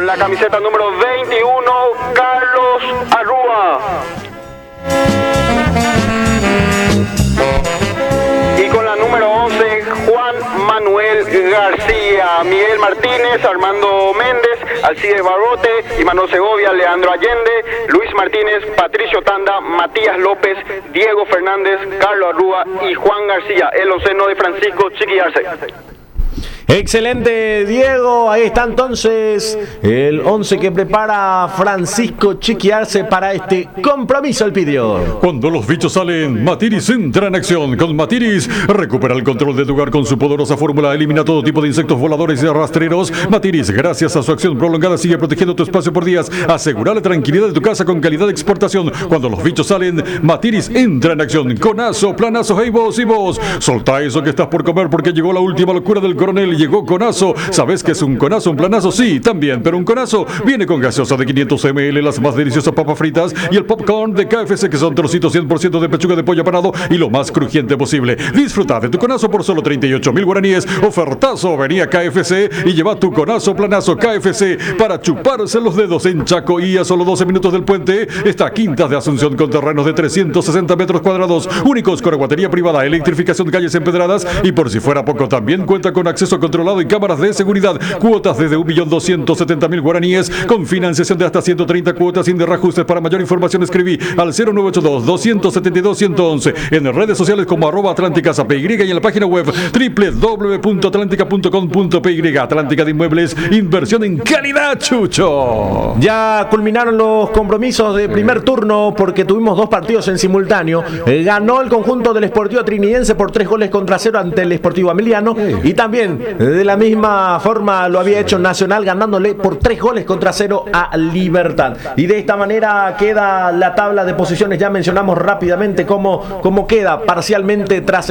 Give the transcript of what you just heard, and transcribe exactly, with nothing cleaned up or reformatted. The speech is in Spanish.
la camiseta número veintiuno, Carlos Arrúa. Y con la número once, Juan Manuel García, Miguel Martínez, Armando Méndez, Alcides Barrote, Imanol Segovia, Leandro Allende, Luis Martínez, Patricio Tanda, Matías López, Diego Fernández, Carlos Arrúa y Juan García, el onceno de Francisco Chiqui Arce. Excelente, Diego. Ahí está entonces el once que prepara Francisco Chiqui Arce para este compromiso al Pidio. Cuando los bichos salen, Matiris entra en acción. Con Matiris recupera el control de tu hogar con su poderosa fórmula. Elimina todo tipo de insectos voladores y rastreros. Matiris, gracias a su acción prolongada, sigue protegiendo tu espacio por días. Asegura la tranquilidad de tu casa con calidad de exportación. Cuando los bichos salen, Matiris entra en acción. Conazo, planazo, hey vos y vos. Soltá eso que estás por comer porque llegó la última locura del coronel. Llegó Conazo. ¿Sabes qué es un conazo? Un planazo, sí, también, pero un conazo viene con gaseosa de quinientos mililitros, las más deliciosas papas fritas y el popcorn de K F C, que son trocitos cien por ciento de pechuga de pollo apanado y lo más crujiente posible. Disfruta de tu conazo por solo treinta y ocho mil guaraníes. Ofertazo, venía K F C y lleva tu conazo planazo K F C para chuparse los dedos en Chaco. Y a solo doce minutos del puente está Quintas de Asunción, con terrenos de trescientos sesenta metros cuadrados, únicos con aguatería privada, electrificación de calles empedradas y, por si fuera poco, también cuenta con acceso controlado y cámaras de seguridad. Cuotas desde un millón doscientos setenta mil guaraníes con financiación de hasta ciento treinta cuotas sin reajustes. Para mayor información escribí al cero nueve ocho dos, dos siete dos, uno uno uno, en redes sociales como arroba Atlántica P Y y en la página web doble u doble u doble u punto atlántica punto com punto p y. Atlántica de Inmuebles, inversión en calidad, Chucho. Ya culminaron los compromisos de primer turno porque tuvimos dos partidos en simultáneo. Eh, ganó el conjunto del Sportivo Trinidense por tres goles contra cero ante el Sportivo Ameliano, y también eh, de la misma forma lo había hecho Nacional, ganándole por tres goles contra cero a Libertad. Y de esta manera queda la tabla de posiciones. Ya mencionamos rápidamente cómo, cómo queda parcialmente tras